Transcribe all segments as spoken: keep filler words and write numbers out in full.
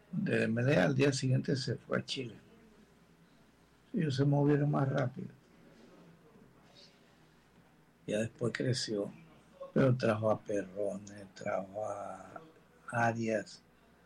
de Dembélé al día siguiente se fue a Chile. Ellos se movieron más rápido. Ya después creció, pero trajo a Perrone, trajo a Arias.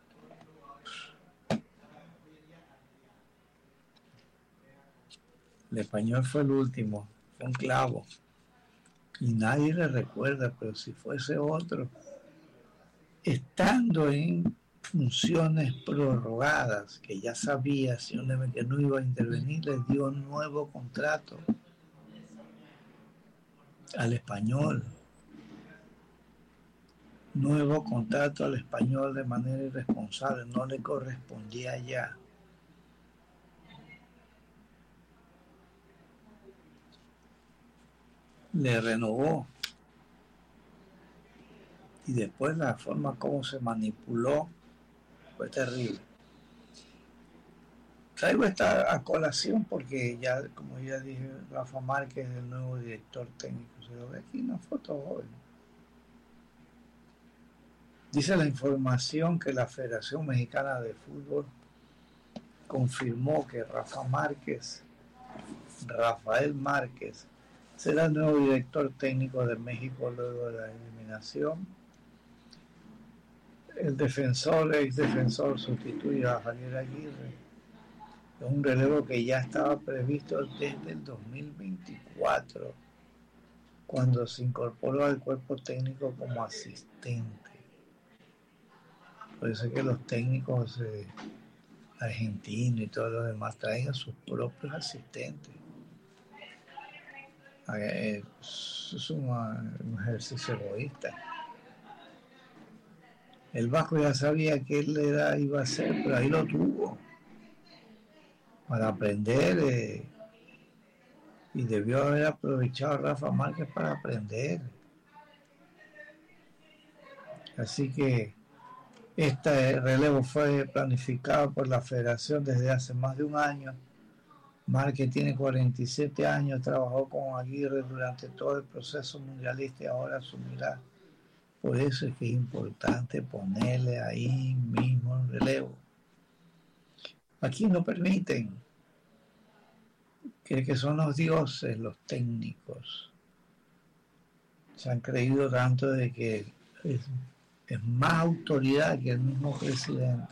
El español fue el último, fue un clavo. Y nadie le recuerda, pero si fuese otro, estando en funciones prorrogadas, que ya sabía si que no iba a intervenir, le dio un nuevo contrato al español. Nuevo contrato al español de manera irresponsable, no le correspondía ya. Le renovó. Y después la forma como se manipuló fue terrible. Traigo esta a colación porque ya, como ya dije, Rafa Márquez es el nuevo director técnico. Se lo ve aquí una foto joven. Dice la información que la Federación Mexicana de Fútbol confirmó que Rafa Márquez, Rafael Márquez, será el nuevo director técnico de México luego de la eliminación. El defensor, ex defensor, sustituye a Javier Aguirre. Es un relevo que ya estaba previsto desde el dos mil veinticuatro, cuando se incorporó al cuerpo técnico como asistente. Por eso es que los técnicos eh, argentinos y todos los demás traen a sus propios asistentes. Eh, es un, un ejercicio egoísta. El Vasco ya sabía que él era, iba a ser, pero ahí lo tuvo para aprender eh, y debió haber aprovechado a Rafa Márquez para aprender. Así que este relevo fue planificado por la federación desde hace más de un año. Márquez tiene cuarenta y siete años, trabajó con Aguirre durante todo el proceso mundialista y ahora asumirá. Por eso es que es importante ponerle ahí mismo un relevo. Aquí no permiten, que, que son los dioses, los técnicos. Se han creído tanto de que es, es más autoridad que el mismo presidente.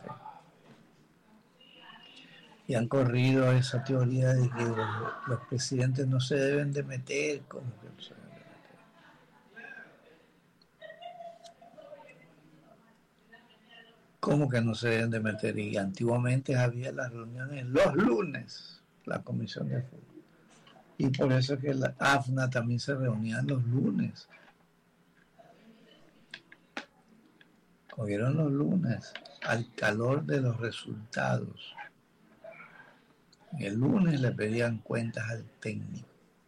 Y han corrido esa teoría de que los, los presidentes no se deben de meter, como que no se deben de meter. ¿Cómo que no se deben de meter? Y antiguamente había las reuniones los lunes, la comisión de fútbol. Y por eso es que la A F N A también se reunía los lunes. Cogieron los lunes al calor de los resultados. El lunes le pedían cuentas al técnico.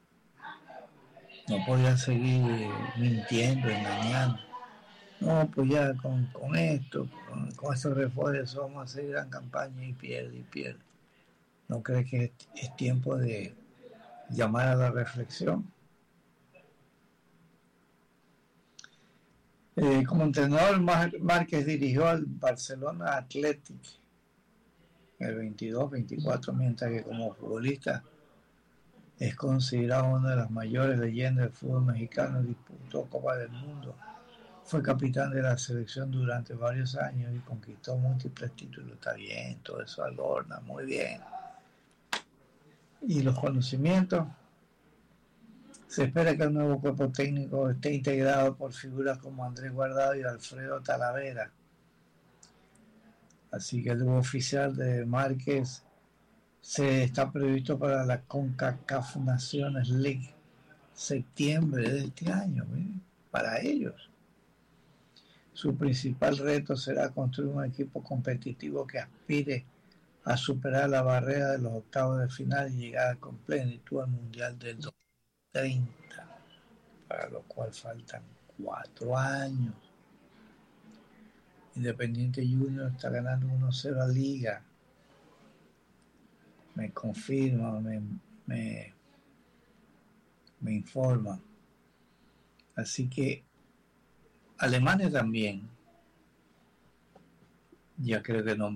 No podían seguir mintiendo, engañando. No, pues ya con, con esto, con, con estos refuerzos vamos a seguir en campaña y pierde y pierde. ¿No cree que es, es tiempo de llamar a la reflexión? Eh, como entrenador, Márquez dirigió al Barcelona Athletic el veintidós veinticuatro, mientras que como futbolista es considerado una de las mayores leyendas del fútbol mexicano. Disputó Copa del Mundo, fue capitán de la selección durante varios años y conquistó múltiples títulos. Está bien, todo eso adorna, muy bien. Y los conocimientos, se espera que el nuevo cuerpo técnico esté integrado por figuras como Andrés Guardado y Alfredo Talavera. Así que el debut oficial de Márquez se está previsto para la CONCACAF Nations League, septiembre de este año, ¿eh? Para ellos. Su principal reto será construir un equipo competitivo que aspire a superar la barrera de los octavos de final y llegar con plenitud al Mundial del dos mil treinta, para lo cual faltan cuatro años. Independiente Junior está ganando uno cero a Liga. Me confirma, me, me, me informa. Así que Alemania también, ya creo que no